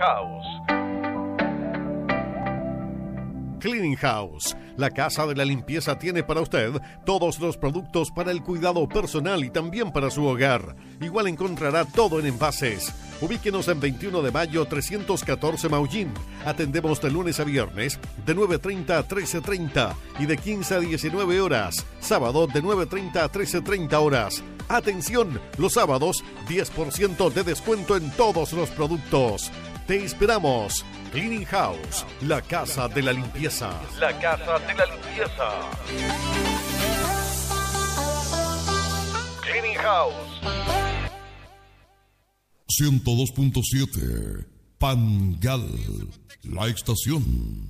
House. Cleaning House, la casa de la limpieza, tiene para usted todos los productos para el cuidado personal y también para su hogar. Igual encontrará todo en envases. Ubíquenos en 21 de mayo 314 Maullín. Atendemos de lunes a viernes de 9:30 a 13:30 y de 15 a 19 horas. Sábado de 9:30 a 13:30 horas. Atención, los sábados 10% de descuento en todos los productos. Te esperamos. Cleaning House, la casa de la limpieza. La casa de la limpieza. Cleaning House. 102.7 Pangal, la estación.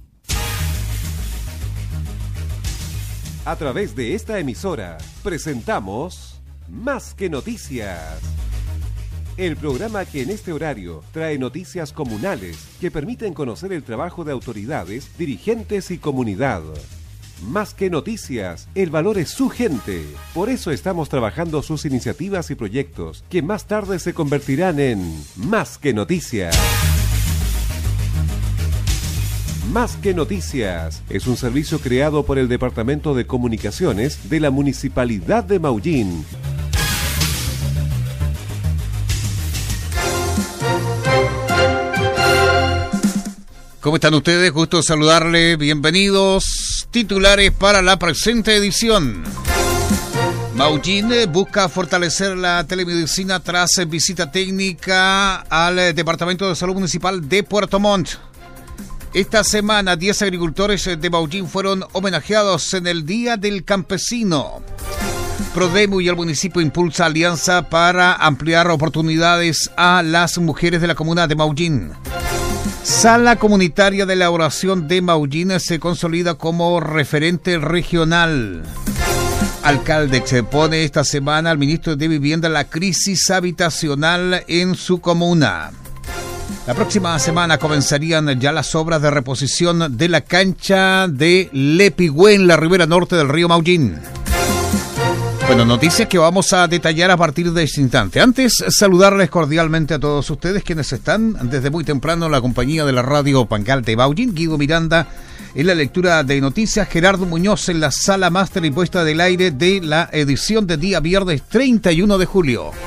A través de esta emisora presentamos Más que Noticias, el programa que en este horario trae noticias comunales que permiten conocer el trabajo de autoridades, dirigentes y comunidad. Más que noticias, el valor es su gente. Por eso estamos trabajando sus iniciativas y proyectos que más tarde se convertirán en Más que Noticias. Más que Noticias es un servicio creado por el Departamento de Comunicaciones de la Municipalidad de Maullín. ¿Cómo están ustedes? Gusto saludarles. Bienvenidos. Titulares para la presente edición. Maullín busca fortalecer la telemedicina tras visita técnica al Departamento de Salud Municipal de Puerto Montt. Esta semana 10 agricultores de Maullín fueron homenajeados en el Día del Campesino. Prodemu y el municipio impulsa alianza para ampliar oportunidades a las mujeres de la comuna de Maullín. Sala Comunitaria de la Oración de Maullín se consolida como referente regional. Alcalde expone esta semana al ministro de Vivienda la crisis habitacional en su comuna. La próxima semana comenzarían ya las obras de reposición de la cancha de Lepigüé en la ribera norte del río Maullín. Bueno, noticias que vamos a detallar a partir de este instante. Antes, saludarles cordialmente a todos ustedes quienes están desde muy temprano en la compañía de la radio Pangal de Maullín. Guido Miranda en la lectura de noticias, Gerardo Muñoz en la sala máster y puesta del aire de la edición de día viernes 31 de julio.